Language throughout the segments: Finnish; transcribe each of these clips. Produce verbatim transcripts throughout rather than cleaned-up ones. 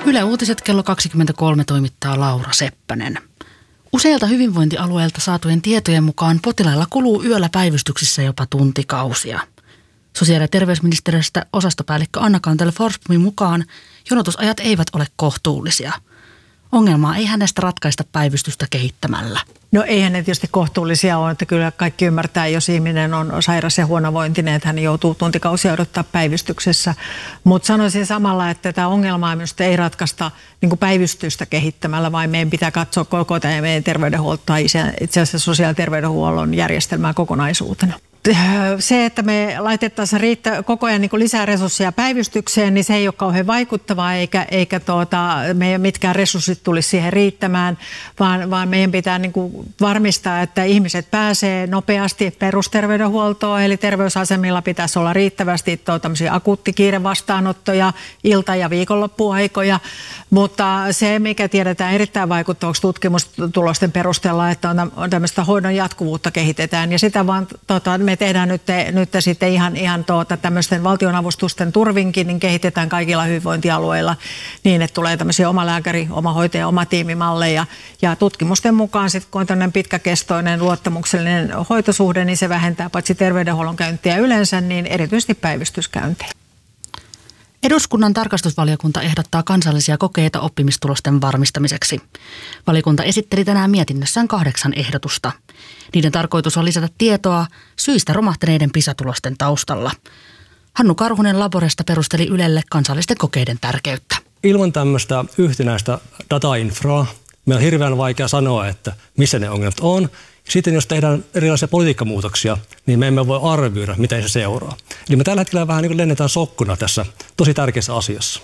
Yle Uutiset kello kaksikymmentäkolme toimittaa Laura Seppänen. Useilta hyvinvointialueilta saatujen tietojen mukaan potilailla kuluu yöllä päivystyksissä jopa tuntikausia. Sosiaali- ja terveysministeriöstä osastopäällikkö Anna Kantele-Forsblomin mukaan jonotusajat eivät ole kohtuullisia. Ongelmaa ei hänestä ratkaista päivystystä kehittämällä. No eihän ne tietysti kohtuullisia ole, että kyllä kaikki ymmärtää, jos ihminen on sairas ja huonovointinen, että hän joutuu tuntikausia odottaa päivystyksessä. Mutta sanoisin samalla, että tämä ongelmaa minusta ei ratkaista niin kuin päivystystä kehittämällä, vaan meidän pitää katsoa koko tämä meidän terveydenhuoltoa, itse asiassa sosiaali- ja terveydenhuollon järjestelmää kokonaisuutena. Se, että me laitettaisiin riittä, koko ajan niin kuin lisää resursseja päivystykseen, niin se ei ole kauhean vaikuttavaa, eikä, eikä tuota, meidän mitkään resurssit tulisi siihen riittämään, vaan, vaan meidän pitää niin kuin varmistaa, että ihmiset pääsee nopeasti perusterveydenhuoltoon, eli terveysasemilla pitäisi olla riittävästi tämmöisiä akuuttikiirevastaanottoja, ilta- ja viikonloppuaikoja, mutta se, mikä tiedetään erittäin vaikuttavaksi tutkimustulosten perusteella, että on, on tämmöistä hoidon jatkuvuutta kehitetään, ja sitä vaan tota, me tehdään nyt, nyt sitten ihan, ihan tuota, tämmöisten valtionavustusten turvinkin, niin kehitetään kaikilla hyvinvointialueilla niin, että tulee tämmöisiä oma lääkäri, oma hoitaja, oma tiimimalleja. Ja tutkimusten mukaan sitten, kun on tämmöinen pitkäkestoinen luottamuksellinen hoitosuhde, niin se vähentää paitsi terveydenhuollon käyntiä yleensä, niin erityisesti päivystyskäyntejä. Eduskunnan tarkastusvaliokunta ehdottaa kansallisia kokeita oppimistulosten varmistamiseksi. Valiokunta esitteli tänään mietinnössään kahdeksan ehdotusta. Niiden tarkoitus on lisätä tietoa syistä romahtaneiden PISA-tulosten taustalla. Hannu Karhunen Laboresta perusteli Ylelle kansallisten kokeiden tärkeyttä. Ilman tämmöistä yhtenäistä datainfraa meillä on hirveän vaikea sanoa, että missä ne ongelmat on. Sitten jos tehdään erilaisia politiikkamuutoksia, niin me emme voi arvioida, miten se seuraa. Eli me tällä hetkellä vähän niin kuin lennetään sokkuna tässä tosi tärkeässä asiassa.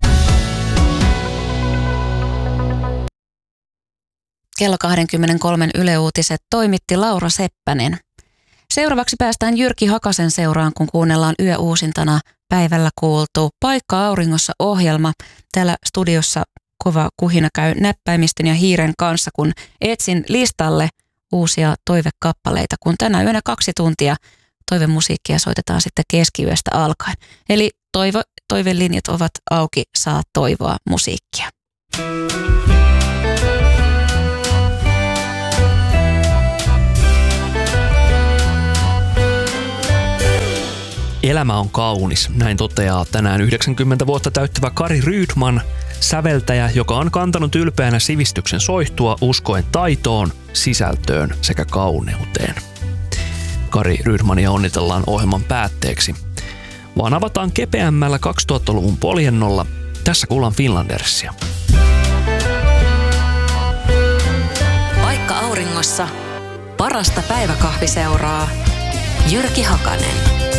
Kello kaksikymmentäkolme Yle Uutiset toimitti Laura Seppänen. Seuraavaksi päästään Jyrki Hakasen seuraan, kun kuunnellaan yöuusintana päivällä kuultu Paikka auringossa -ohjelma. Täällä studiossa kova kuhina käy näppäimistön ja hiiren kanssa, kun etsin listalle uusia toivekappaleita, kun tänä yönä kaksi tuntia toivemusiikkia soitetaan sitten keskiyöstä alkaen. Eli toivo, toivelinjat ovat auki, saa toivoa musiikkia. Elämä on kaunis, näin toteaa tänään yhdeksänkymmentä vuotta täyttävä Kari Rydman, säveltäjä, joka on kantanut ylpeänä sivistyksen soihtua uskoen taitoon, sisältöön sekä kauneuteen. Kari Rydmania onnitellaan ohjelman päätteeksi, vaan avataan kepeämmällä kaksituhattaluvun poljennolla. Tässä kuullaan Finlandersia. Paikka auringossa, parasta päiväkahviseuraa, Jyrki Hakanen.